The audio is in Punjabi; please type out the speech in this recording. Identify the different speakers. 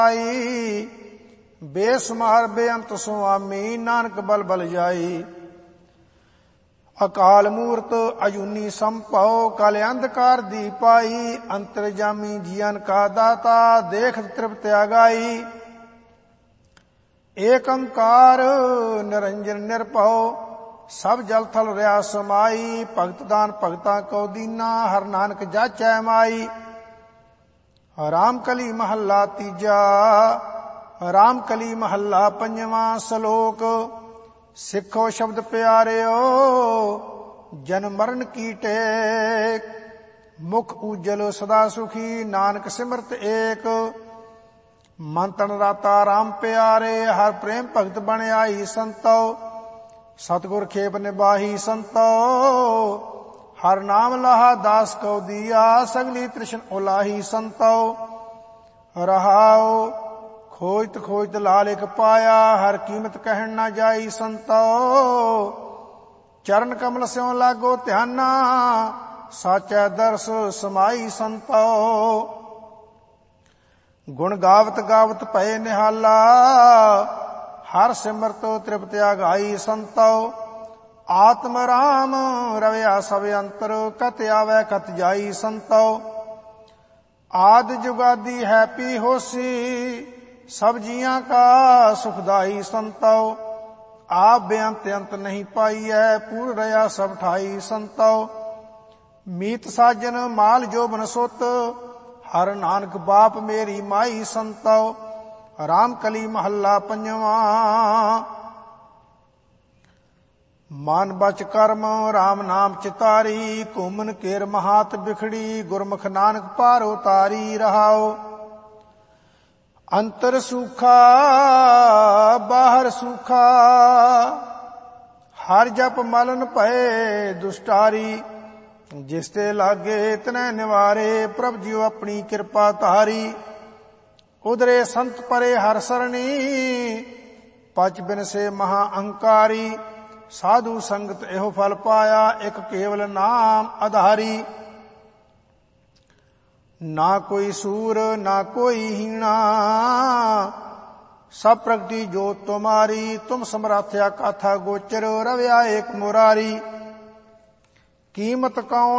Speaker 1: ਬੇਸੁਮਾਰ ਬੇਅੰਤ ਸੁਆਮੀ ਨਾਨਕ ਬਲ ਬਲ ਜਾਈ। ਅਕਾਲ ਮੂਰਤ ਅਜੂਨੀ ਸੰਭਉ ਕਲ ਅੰਧਕਾਰ ਦੀ ਪਾਈ। ਅੰਤਰਜਾਮੀ ਜੀਵਨ ਕਾ ਦਾਤਾ ਦੇਖਤ ਤ੍ਰਿਪਤ ਆਗਾਈ। ਏਕ ਓੰਕਾਰ ਨਿਰੰਜਨ ਨਿਰਭਉ ਸਭ ਜਲ ਥਲ ਰਿਆ ਸਮਾਈ। ਭਗਤ ਦਾਨ ਭਗਤਾਂ ਕੋ ਦੀਨਾ ਹਰ ਨਾਨਕ ਜਾਚੈ ਮਾਈ। ਰਾਮ ਕਲੀ ਮਹੱਲਾ ਤੀਜਾ। ਰਾਮ ਕਲੀ ਮਹੱਲਾ ਪੰਜਵਾਂ। ਸ਼ਲੋਕ ਸਿੱਖੋ ਸ਼ਬਦ ਪਿਆਰਿਓ ਜਨਮ ਮਰਨ ਕੀ ਟੇਕ। ਮੁਖ ਉਜਲ ਸਦਾ ਸੁਖੀ ਨਾਨਕ ਸਿਮਰਤ ਏਕ। ਮਨ ਤਨ ਰਾਤਾ ਰਾਮ ਪਿਆਰੇ ਹਰ ਪ੍ਰੇਮ ਭਗਤ ਬਣ ਆਈ ਸੰਤੋ। ਸਤਿਗੁਰ ਖੇਪ ਨਿਬਾਹੀ ਸੰਤੋ ਹਰ ਨਾਮ ਲਾਹਾ ਦਾਸ ਕਉ ਦੀਆ। ਸਗਲੀ ਤ੍ਰਿਸ਼ਨ ਉਲਾਹੀ ਸੰਤੋ ਰਹਾਉ। ਖੋਜਤ ਖੋਜਤ ਲਾਲ ਇਕ ਪਾਇਆ ਹਰ ਕੀਮਤ ਕਹਿਣ ਨਾ ਜਾਈ ਸੰਤੋ। ਚਰਨ ਕਮਲ ਸਿਉ ਲਾਗੋ ਧਿਆਨਾ ਸਾਚੈ ਦਰਸ ਸਮਾਈ ਸੰਤੋ। ਗੁਣ ਗਾਵਤ ਗਾਵਤ ਪਏ ਨਿਹਾਲਾ ਹਰ ਸਿਮਰਤ ਤ੍ਰਿਪਤ ਆਗਾਈ ਸੰਤੋ। ਆਤਮ ਰਾਮ ਰਵਿਆ ਸਭ ਅੰਤਰ ਕਤ ਆਵੈ ਕਤ ਜਾਈ ਸੰਤੋ। ਆਦਿ ਜੁਗਾਦੀ ਹੈ ਪੀ ਹੋਸੀ ਸਭ ਜੀਆਂ ਕਾ ਸੁਖਦਾਈ ਸੰਤੋ। ਆਪ ਬੇਅੰਤ ਅੰਤ ਨਹੀਂ ਪਾਈਐ ਪੂਰ ਰਿਆ ਸਭ ਠਾਈ ਸੰਤੋ। ਮੀਤ ਸਾਜਨ ਮਾਲ ਜੋਬਨ ਸੁਤ ਹਰ ਨਾਨਕ ਬਾਪ ਮੇਰੀ ਮਾਈ ਸੰਤੋ। ਰਾਮ ਕਲੀ ਮਹੱਲਾ ਪੰਜਵਾਂ। ਮਨ ਬਚ ਕਰਮ ਰਾਮ ਨਾਮ ਚਿਤਾਰੀ। ਘੂਮਨ ਕੇਰ ਮਹਾਤ ਬਿਖੜੀ ਗੁਰਮੁਖ ਨਾਨਕ ਪਾਰ ਉਤਾਰੀ ਰਹਾਓ। ਅੰਤਰ ਸੂਖਾ ਬਾਹਰ ਸੂਖਾ ਹਰ ਜਪ ਮਲਨ ਭਏ ਦੁਸ਼ਟਾਰੀ। ਜਿਸ ਤੇ ਲਾਗੇ ਤਨੈ ਨਿਵਾਰੇ ਪ੍ਰਭ ਜੀਉ ਆਪਣੀ ਕਿਰਪਾ ਧਾਰੀ। ਉਧਰੇ ਸੰਤ ਪਰੇ ਹਰ ਸਰਣੀ ਪਚ ਬਿਨ ਸੇ ਮਹਾ ਅਹੰਕਾਰੀ। ਸਾਧੂ ਸੰਗਤ ਇਹੋ ਫਲ ਪਾਇਆ ਇੱਕ ਕੇਵਲ ਨਾਮ ਆਧਾਰੀ। ਨਾ ਕੋਈ ਸੂਰ ਨਾ ਕੋਈ ਹੀਣਾ ਸਭ ਪ੍ਰਗਟੀ ਜੋਤ ਤੁਮਾਰੀ। ਤੁਮ ਸਮਰਾਥਿਆ ਕਾਥਾ ਗੋਚਰ ਰਵਿਆ ਏਕ ਮੁਰਾਰੀ। ਕੀਮਤ ਕੌਣ